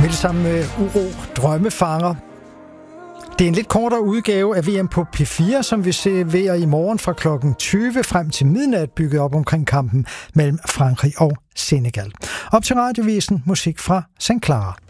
hele sammen med Uro Drømmefanger. Det er en lidt kortere udgave af VM på P4, som vi serverer i morgen fra klokken 20 frem til midnat, bygget op omkring kampen mellem Frankrig og Senegal. Op til radiovisen musik fra St. Clara.